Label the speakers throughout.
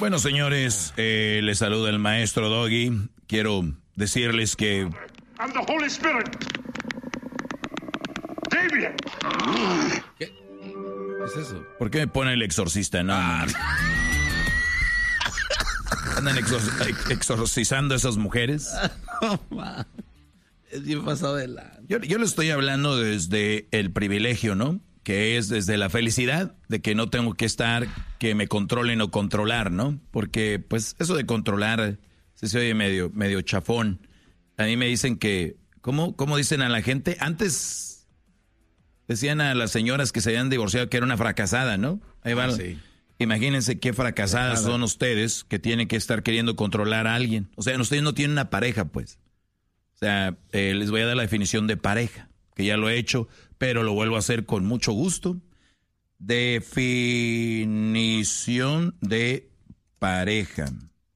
Speaker 1: Bueno, señores, les saluda el maestro Doggy. Quiero decirles que...
Speaker 2: I'm the Holy Spirit. David.
Speaker 1: ¿Qué es eso? ¿Por qué me pone el exorcista? No. ¿Andan exorcizando a esas mujeres?
Speaker 3: Es bien pasado de la...
Speaker 1: Yo le estoy hablando desde el privilegio, ¿no? Que es desde la felicidad de que no tengo que estar, que me controlen o controlar, ¿no? Porque, pues, eso de controlar se oye medio chafón. A mí me dicen que, ¿cómo dicen a la gente? Antes decían a las señoras que se habían divorciado que era una fracasada, ¿no? Ahí va. Sí. Imagínense qué fracasadas son ustedes que tienen que estar queriendo controlar a alguien. O sea, ustedes no tienen una pareja, pues. O sea, les voy a dar la definición de pareja, que ya lo he hecho, pero lo vuelvo a hacer con mucho gusto. Definición de pareja.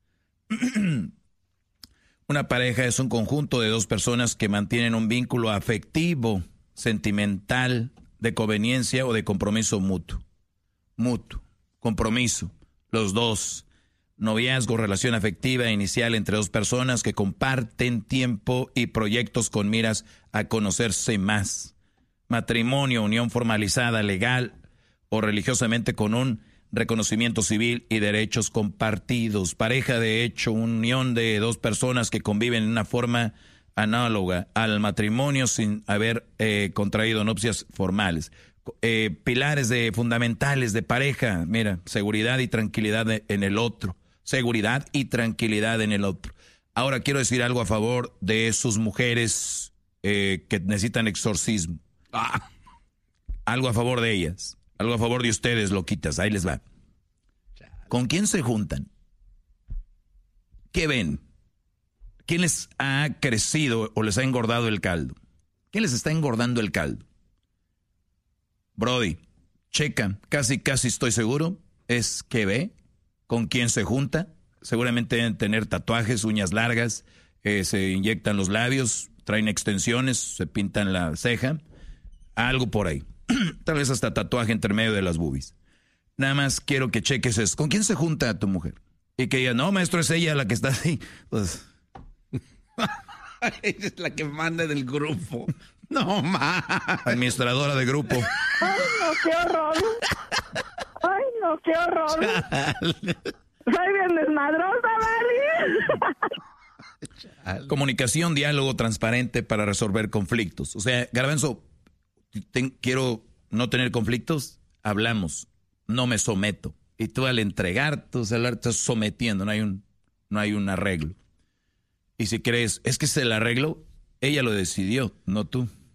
Speaker 1: Una pareja es un conjunto de dos personas que mantienen un vínculo afectivo, sentimental, de conveniencia o de compromiso mutuo. Compromiso, los dos. Noviazgo, relación afectiva inicial entre dos personas que comparten tiempo y proyectos con miras a conocerse más. Matrimonio, unión formalizada, legal o religiosamente con un reconocimiento civil y derechos compartidos. Pareja, de hecho, unión de dos personas que conviven en una forma análoga al matrimonio sin haber contraído nupcias formales. Pilares fundamentales de pareja, mira, seguridad y tranquilidad en el otro. Seguridad y tranquilidad en el otro. Ahora quiero decir algo a favor de sus mujeres que necesitan exorcismo. Algo a favor de ellas. Algo a favor de ustedes, loquitas. Ahí les va. ¿Con quién se juntan? ¿Qué ven? ¿Quién les ha crecido o les ha engordado el caldo? ¿Quién les está engordando el caldo? Brody, checa, casi estoy seguro, es que ve con quién se junta. Seguramente deben tener tatuajes, uñas largas, se inyectan los labios, traen extensiones, se pintan la ceja, algo por ahí. Tal vez hasta tatuaje entre medio de las boobies. Nada más quiero que cheques eso. ¿Con quién se junta tu mujer? Y que diga, no, maestro, es ella la que está así. Pues...
Speaker 3: es la que manda del grupo. No, más.
Speaker 1: Administradora de grupo.
Speaker 4: Ay, no, qué horror. Ay, no, qué horror. Soy bien desmadrosa, Dani.
Speaker 1: Comunicación, diálogo transparente para resolver conflictos. O sea, Garbanzo, quiero no tener conflictos, hablamos, no me someto. Y tú al entregar tu celular estás sometiendo, no hay un arreglo. Y si crees, es que es el arreglo, ella lo decidió, no tú.